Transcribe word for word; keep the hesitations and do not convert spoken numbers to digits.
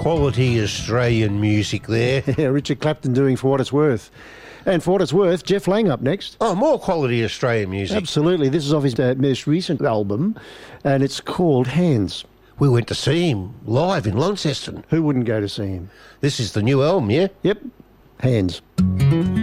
quality Australian music there. Yeah, Richard Clapton doing For What It's Worth. And for what it's worth, Jeff Lang up next. Oh, more quality Australian music. Absolutely. This is off his uh, most recent album, and it's called Hands. We went to see him live in Launceston. Who wouldn't go to see him? This is the new album, yeah? Yep. Hands.